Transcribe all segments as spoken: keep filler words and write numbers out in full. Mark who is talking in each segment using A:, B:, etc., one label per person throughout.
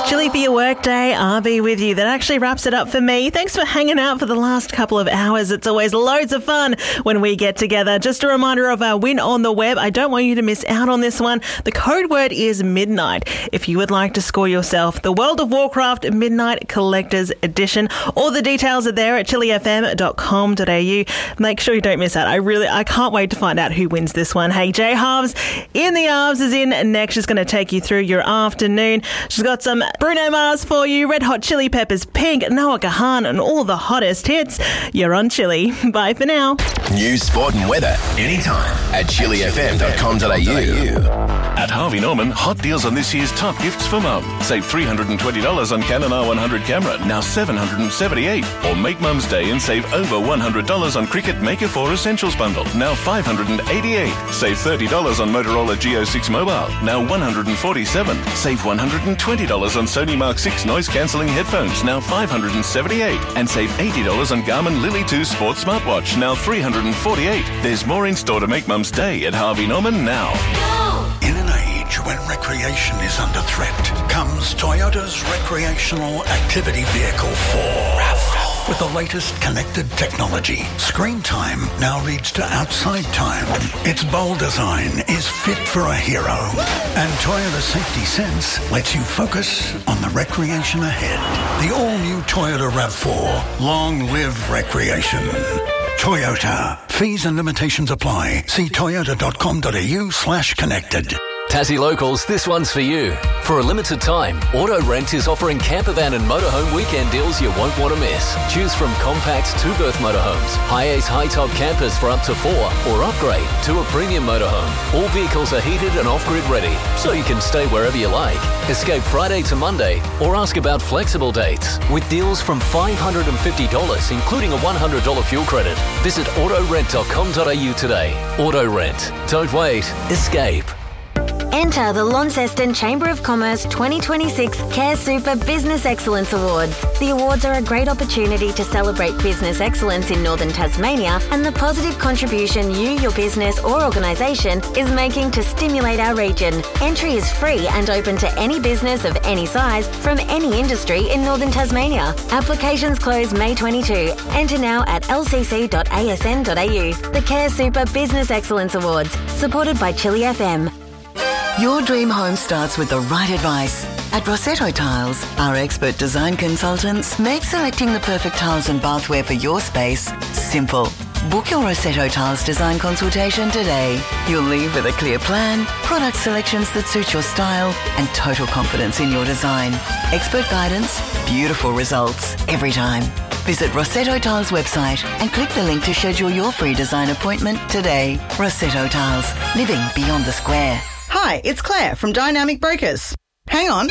A: Chilly for your workday. I'll be with you. That actually wraps it up for me. Thanks for hanging out for the last couple of hours. It's always loads of fun when we get together. Just a reminder of our win on the web. I don't want you to miss out on this one. The code word is midnight. If you would like to score yourself the World of Warcraft Midnight Collector's Edition, all the details are there at chilli f m dot com dot a u. Make sure you don't miss out. I really, I can't wait to find out who wins this one. Hey, Jay Halves in the Arves is in next. She's going to take you through your afternoon. She's got some Bruno Mars for you, Red Hot Chili Peppers, Pink, Noah Kahan, and all the hottest hits. You're on Chilli. Bye for now.
B: News, sport and weather anytime at chilli f m dot com dot a u.
C: At Harvey Norman, hot deals on this year's top gifts for mum. Save three hundred twenty dollars on Canon R one hundred camera, now seven hundred seventy-eight dollars. Or make Mum's Day and save over one hundred dollars on Cricut Maker four Essentials bundle, now five hundred eighty-eight dollars. Save thirty dollars on Motorola G O six Mobile, now one hundred forty-seven dollars. Save one hundred twenty dollars on Sony Mark six noise-cancelling headphones, now five hundred seventy-eight dollars. And save eighty dollars on Garmin Lily two Sports Smartwatch, now three hundred forty-eight dollars. There's more in store to make Mum's Day at Harvey Norman now.
D: In an age when recreation is under threat, comes Toyota's recreational activity vehicle four. RAV four. With the latest connected technology, screen time now reads to outside time. Its bold design is fit for a hero. And Toyota Safety Sense lets you focus on the recreation ahead. The all-new Toyota RAV four. Long live recreation. Toyota. Fees and limitations apply. See toyota dot com dot a u slash connected.
E: Tassie Locals, this one's for you. For a limited time, Auto Rent is offering campervan and motorhome weekend deals you won't want to miss. Choose from compact two-berth motorhomes, high-ace high-top campers for up to four, or upgrade to a premium motorhome. All vehicles are heated and off-grid ready, so you can stay wherever you like. Escape Friday to Monday, or ask about flexible dates. With deals from five hundred fifty dollars, including a one hundred dollars fuel credit. Visit auto rent dot com dot a u today. Auto Rent. Don't wait. Escape.
F: Enter the Launceston Chamber of Commerce twenty twenty-six Care Super Business Excellence Awards. The awards are a great opportunity to celebrate business excellence in Northern Tasmania and the positive contribution you, your business or organisation is making to stimulate our region. Entry is free and open to any business of any size from any industry in Northern Tasmania. Applications close May twenty-second. Enter now at l c c dot a s n dot a u. The Care Super Business Excellence Awards, supported by Chilli F M.
G: Your dream home starts with the right advice. At Rossetto Tiles, our expert design consultants make selecting the perfect tiles and bathware for your space simple. Book your Rossetto Tiles design consultation today. You'll leave with a clear plan, product selections that suit your style, and total confidence in your design. Expert guidance, beautiful results every time. Visit Rossetto Tiles website and click the link to schedule your free design appointment today. Rossetto Tiles, living beyond the square.
H: Hi, it's Claire from Dynamic Brokers. Hang on.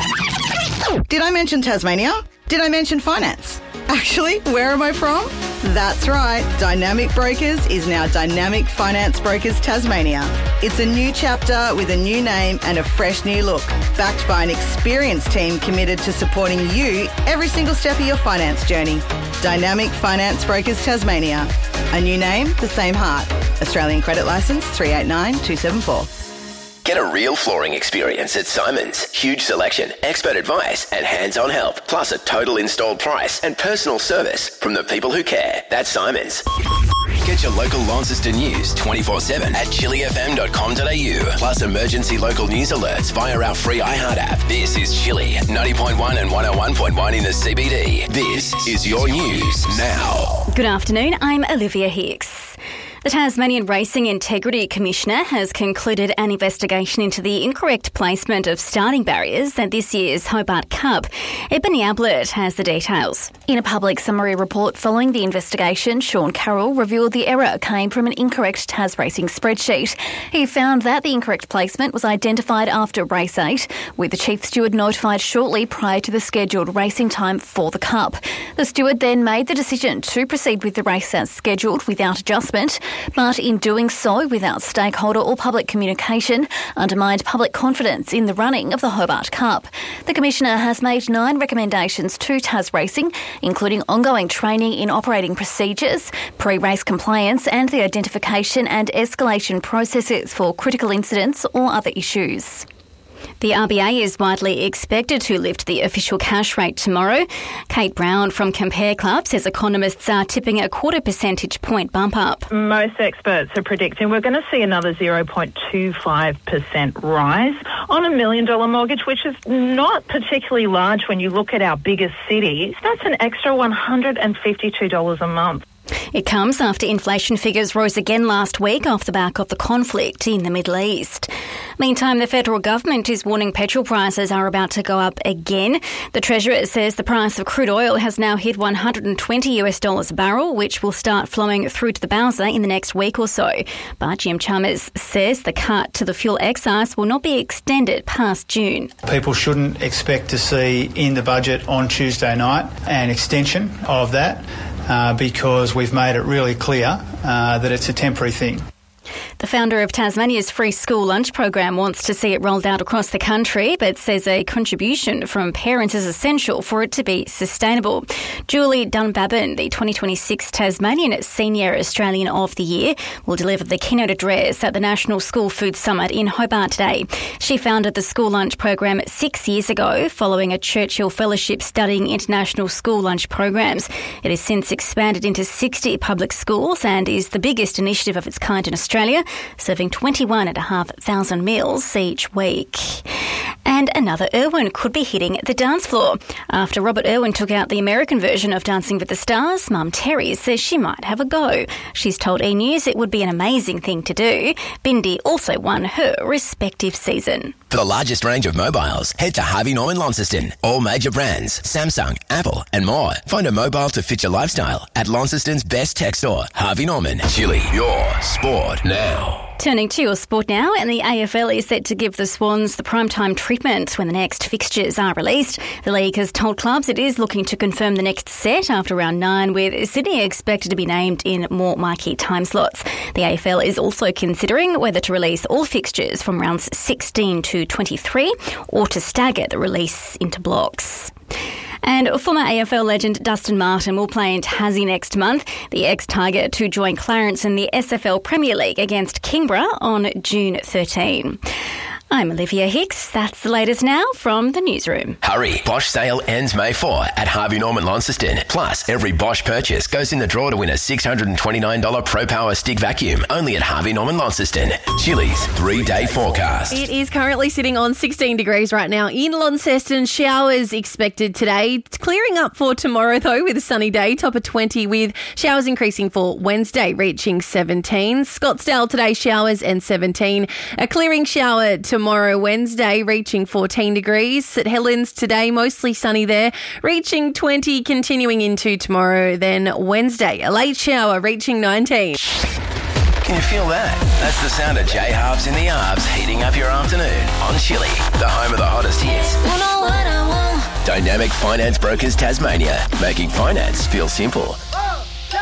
H: Did I mention Tasmania? Did I mention finance? Actually, where am I from? That's right, Dynamic Brokers is now Dynamic Finance Brokers Tasmania. It's a new chapter with a new name and a fresh new look, backed by an experienced team committed to supporting you every single step of your finance journey. Dynamic Finance Brokers Tasmania. A new name, the same heart. Australian credit licence three eight nine two seven four.
B: Get a real flooring experience at Simons. Huge selection, expert advice and hands-on help. Plus a total installed price and personal service from the people who care. That's Simons. Get your local Launceston news twenty-four seven at chilli f m dot com dot a u. Plus emergency local news alerts via our free iHeart app. This is Chilli, ninety point one and one oh one point one in the C B D. This is your news now.
I: Good afternoon, I'm Olivia Hicks. The Tasmanian Racing Integrity Commissioner has concluded an investigation into the incorrect placement of starting barriers at this year's Hobart Cup. Ebony Ablett has the details. In a public summary report following the investigation, Sean Carroll revealed the error came from an incorrect Tas Racing spreadsheet. He found that the incorrect placement was identified after race eight, with the chief steward notified shortly prior to the scheduled racing time for the Cup. The steward then made the decision to proceed with the race as scheduled without adjustment, but in doing so without stakeholder or public communication, undermined public confidence in the running of the Hobart Cup. The Commissioner has made nine recommendations to Tas Racing, including ongoing training in operating procedures, pre-race compliance and the identification and escalation processes for critical incidents or other issues. The R B A is widely expected to lift the official cash rate tomorrow. Kate Brown from Compare Club says economists are tipping a quarter percentage point bump up.
J: Most experts are predicting we're going to see another zero point two five percent rise on a million dollar mortgage, which is not particularly large when you look at our biggest cities. That's an extra one hundred fifty-two dollars a month.
I: It comes after inflation figures rose again last week off the back of the conflict in the Middle East. Meantime, the federal government is warning petrol prices are about to go up again. The Treasurer says the price of crude oil has now hit one hundred twenty US dollars a barrel, which will start flowing through to the Bowser in the next week or so. But Jim Chalmers says the cut to the fuel excise will not be extended past June.
K: People shouldn't expect to see in the budget on Tuesday night an extension of that. Uh, because we've made it really clear uh, that it's a temporary thing.
I: The founder of Tasmania's free school lunch program wants to see it rolled out across the country, but says a contribution from parents is essential for it to be sustainable. Julie Dunbabin, the twenty twenty-six Tasmanian Senior Australian of the Year, will deliver the keynote address at the National School Food Summit in Hobart today. She founded the school lunch program six years ago following a Churchill Fellowship studying international school lunch programs. It has since expanded into sixty public schools and is the biggest initiative of its kind in Australia, serving twenty-one and a half thousand meals each week. And another Irwin could be hitting the dance floor. After Robert Irwin took out the American version of Dancing with the Stars, Mum Terry says she might have a go. She's told E! News it would be an amazing thing to do. Bindi also won her respective season.
B: For the largest range of mobiles, head to Harvey Norman Launceston. All major brands, Samsung, Apple and more. Find a mobile to fit your lifestyle at Launceston's best tech store, Harvey Norman. Chili, your sport now.
I: Turning to your sport now, and the A F L is set to give the Swans the primetime treatment when the next fixtures are released. The league has told clubs it is looking to confirm the next set after round nine, with Sydney expected to be named in more marquee time slots. The A F L is also considering whether to release all fixtures from rounds sixteen to twenty-three or to stagger the release into blocks. And former A F L legend Dustin Martin will play in Tassie next month. The ex-Tiger to join Clarence in the S F L Premier League against Kingborough on June thirteenth. I'm Olivia Hicks. That's the latest now from the newsroom.
B: Hurry, Bosch sale ends May fourth at Harvey Norman Launceston. Plus, every Bosch purchase goes in the draw to win a six hundred twenty-nine dollars Pro Power stick vacuum, only at Harvey Norman Launceston. Chili's three-day forecast.
L: It is currently sitting on sixteen degrees right now in Launceston. Showers expected today. It's clearing up for tomorrow, though, with a sunny day, top of twenty, with showers increasing for Wednesday, reaching seventeen. Scottsdale today, showers and seventeen. A clearing shower tomorrow. Tomorrow, Wednesday, reaching fourteen degrees. St Helens today, mostly sunny there, reaching twenty, continuing into tomorrow. Then Wednesday, a late shower, reaching nineteen.
B: Can you feel that? That's the sound of J Harbs in the Arbs heating up your afternoon on Chili, the home of the hottest hits. Dynamic Finance Brokers Tasmania, making finance feel simple.